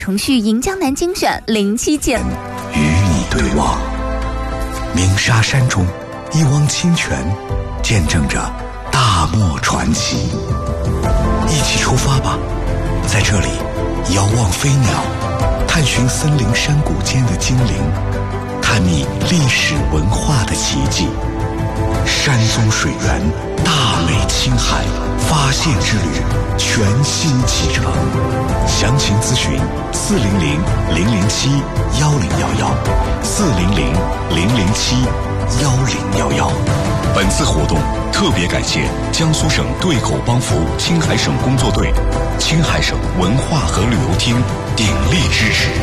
程序银江南精选07件。 与你对望，鸣沙山中一汪清泉，见证着大漠传奇。一起出发吧，在这里遥望飞鸟，探寻森林山谷间的精灵，探秘历史文化的奇迹。山宗水源，大美青海，发现之旅全新启程。详情咨询400-007-1011，400-007-1011。本次活动特别感谢江苏省对口帮扶青海省工作队、青海省文化和旅游厅鼎力支持。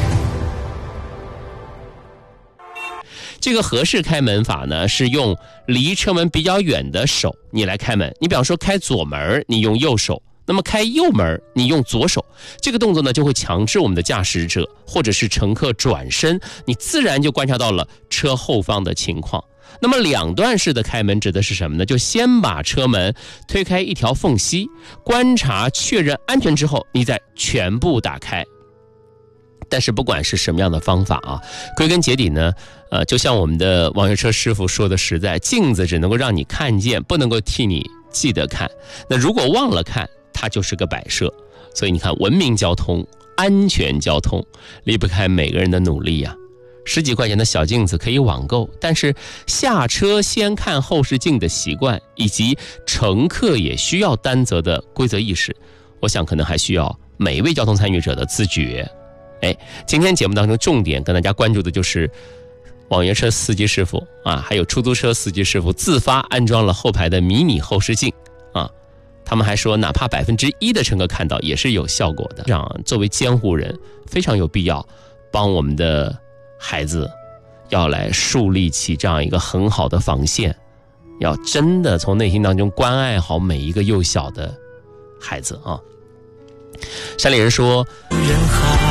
这个合适开门法呢，是用离车门比较远的手你来开门。你比方说开左门，你用右手，那么开右门你用左手，这个动作呢就会强制我们的驾驶者或者是乘客转身，你自然就观察到了车后方的情况。那么两段式的开门指的是什么呢？就先把车门推开一条缝隙，观察确认安全之后，你再全部打开。但是不管是什么样的方法啊，归根结底呢，就像我们的网约车师傅说的实在，镜子只能够让你看见，不能够替你记得看。那如果忘了看，它就是个摆设。所以你看，文明交通、安全交通离不开每个人的努力呀。10几块钱的小镜子可以网购，但是下车先看后视镜的习惯，以及乘客也需要担责的规则意识，我想可能还需要每一位交通参与者的自觉。今天节目当中重点跟大家关注的就是网约车司机师傅啊，还有出租车司机师傅自发安装了后排的迷你后视镜啊。他们还说，哪怕1%的乘客看到也是有效果的。这样作为监护人，非常有必要帮我们的孩子要来树立起这样一个很好的防线，要真的从内心当中关爱好每一个幼小的孩子啊。山里人说，